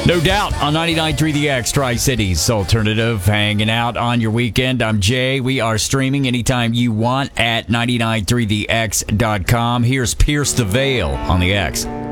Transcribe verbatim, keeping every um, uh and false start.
No doubt on ninety-nine point three The X, Tri-Cities Alternative, hanging out on your weekend. I'm Jay. We are streaming anytime you want at ninety-nine point three the x dot com. Here's Pierce the Veil on The X.